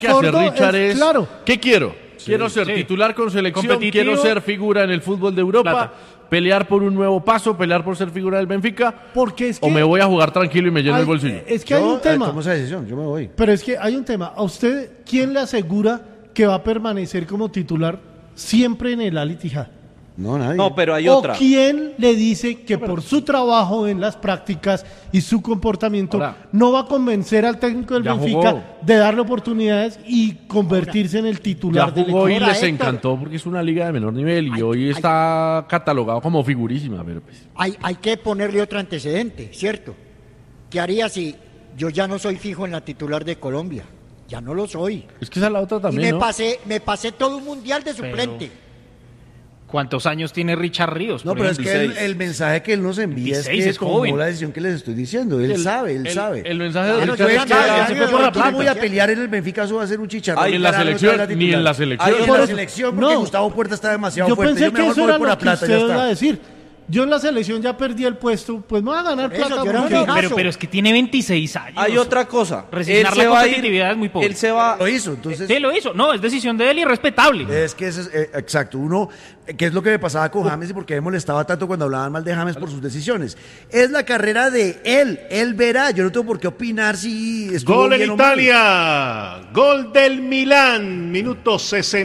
que hacer, Richard, es claro. ¿Qué quiero? Quiero ser titular con selección, quiero ser figura en el fútbol de Europa, pelear por un nuevo paso, pelear por ser figura del Benfica, porque es que, o me voy a jugar tranquilo y me lleno el bolsillo. Es que hay un tema. Tomo esa decisión, yo me voy. Pero es que hay un tema. ¿A usted quién le asegura que va a permanecer como titular siempre en el Al Ittihad? No, nadie. No, pero hay ¿O otra. quién le dice que por su trabajo en las prácticas y su comportamiento no va a convencer al técnico del Benfica de darle oportunidades y convertirse en el titular del equipo? Hoy les encantó porque es una liga de menor nivel y hoy está catalogado como figurísima. Pero pues. Hay que ponerle otro antecedente, ¿cierto? ¿Qué haría si yo ya no soy fijo en la titular de Colombia? Ya no lo soy. Es que esa es la otra también, y ¿no? me pasé todo un mundial de suplente. ¿Cuántos años tiene Richard Ríos? No, pero es que el mensaje que él nos envía es que tomó la decisión que les estoy diciendo. Él sabe. El mensaje de Richard es que se fue por la plata. Voy a pelear en el Benfica, eso va a ser un chicharrón. Ni en la selección, ni en la selección. En la selección, porque Gustavo Puerta está demasiado fuerte. Yo pensé que eso era lo que usted iba a decir. Yo en la selección ya perdí el puesto, pues me voy a ganar plata. Pero es que tiene 26 años. Hay otra cosa. Resignar la competitividad es muy pobre. Él se va. Lo hizo, entonces. Sí, lo hizo. No, es decisión de él y respetable. Es que eso es, exacto. Uno, que es lo que me pasaba con James y porque me molestaba tanto cuando hablaban mal de James por sus decisiones. Es la carrera de él. Él verá. Yo no tengo por qué opinar si estuvo Gol bien en o mal. Italia. Gol del Milán. Minuto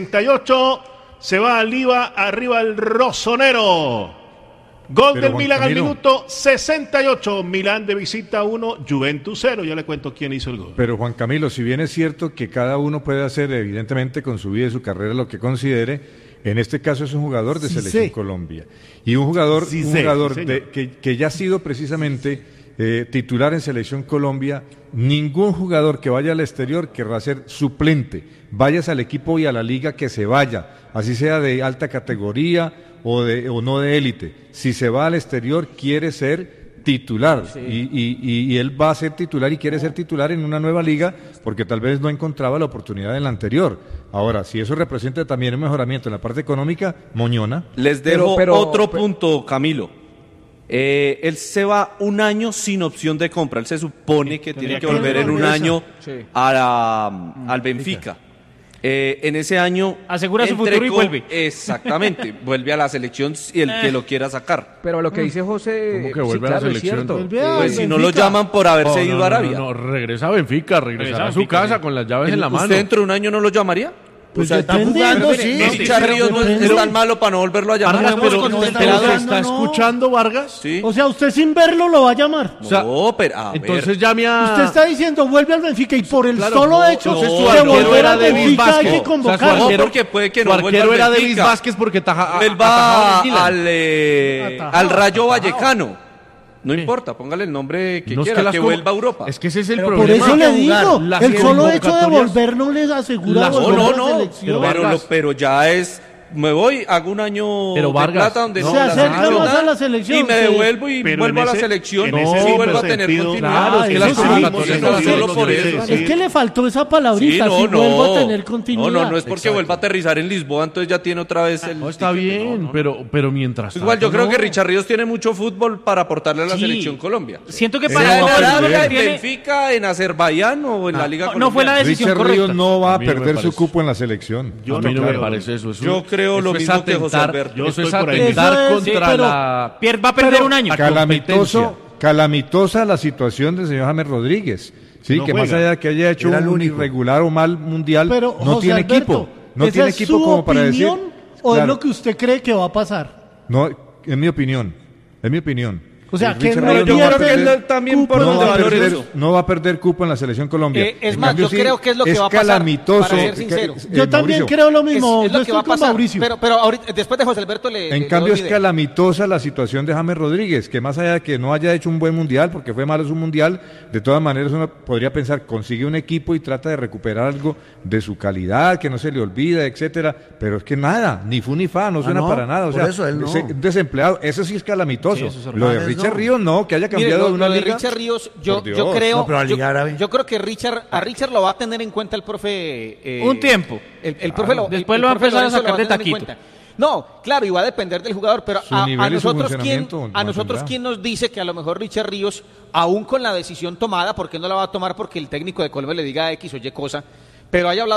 68. Se va arriba el Rossonero. Gol del Milán al minuto 68. Milán de visita 1, Juventus 0. Ya le cuento quién hizo el gol. Pero Juan Camilo, si bien es cierto que cada uno puede hacer evidentemente con su vida y su carrera lo que considere, en este caso es un jugador de Selección Colombia. Y un jugador, que ya ha sido precisamente titular en Selección Colombia. Ningún jugador que vaya al exterior querrá ser suplente. Vayas al equipo y a la liga que se vaya, así sea de alta categoría o no de élite. Si se va al exterior quiere ser titular y él va a ser titular y quiere ser titular en una nueva liga porque tal vez no encontraba la oportunidad en la anterior. Ahora, si eso representa también un mejoramiento en la parte económica, moñona. Les dejo otro punto, Camilo. Él se va un año sin opción de compra. Él se supone que tiene que volver en un año al Benfica. En ese año asegura su futuro y vuelve. Exactamente, vuelve a la selección y el que lo quiera sacar. Pero lo que dice José, ¿cómo que vuelve a la selección? Pues si no lo llaman por haberse ido a Arabia. No, regresa a Benfica, regresa a su casa con las llaves en la mano. ¿Usted dentro de un año no lo llamaría? Pues está jugando, sí. Richard Ríos no es tan malo para no volverlo a llamar. ¿Está escuchando Vargas? Sí. O sea, usted sin verlo lo va a llamar. No, pero entonces llame a... Usted está diciendo, vuelve al Benfica y por el solo hecho de volver al Benfica hay que convocarlo. No, porque puede que no vuelva al arquero era Benfica. David Vázquez porque él va al Rayo Vallecano. No importa, póngale el nombre que quiera, que vuelva a Europa. Es que ese es el pero problema. Por eso le digo, el solo hecho de volver no les asegura volver a la selección. Pero ya es... Me voy, hago un año de plata donde se acerca más a la selección y me devuelvo y vuelvo a la selección y vuelvo a tener continuidad. Es que las convocatorias solo por eso. Es que le faltó esa palabrita, si vuelvo a tener continuidad. No es porque vuelva a aterrizar en Lisboa, entonces ya tiene otra vez el... No, está bien, pero mientras tanto... Igual yo creo que Richard Ríos tiene mucho fútbol para aportarle a la selección Colombia. Siento que para en Benfica, en Azerbaiyán o en la Liga Colombiana. No fue la decisión correcta. Richard Ríos no va a perder su cupo en la selección. A mí no me parece eso. Yo creo lo mismo que José Alberto. Eso es atentar contra la... Va a perder un año. Calamitosa la situación del señor James Rodríguez. Sí, que más allá de que haya hecho un irregular o mal mundial, pero, no José tiene Alberto, equipo. No tiene equipo como para decir... ¿O es lo que usted cree que va a pasar? No, es mi opinión. O sea, que yo creo que él también por donde valore eso. No va a perder cupo en la selección Colombia. Es más, yo creo que es lo que va a pasar, para ser sincero. Yo también creo lo mismo. Es lo que va a pasar. Pero ahorita, después de José Alberto En cambio es calamitosa la situación de James Rodríguez, que más allá de que no haya hecho un buen mundial, porque fue malo su mundial, de todas maneras uno podría pensar, consigue un equipo y trata de recuperar algo de su calidad, que no se le olvida, etcétera, pero es que nada, ni fu ni fa, no suena para nada. O sea, eso él no. Desempleado, eso sí es calamitoso. Lo de Richard Ríos no, que haya cambiado de una liga. Richard Ríos, yo creo, yo creo que a Richard lo va a tener en cuenta el profe. Un tiempo. El profe después lo va a empezar a sacar de taquito. No, claro, y va a depender del jugador, pero a nosotros, tendrá. ¿quién nos dice que a lo mejor Richard Ríos, aún con la decisión tomada, porque no la va a tomar porque el técnico de Colombia le diga X o Y cosa, Pero hay hablado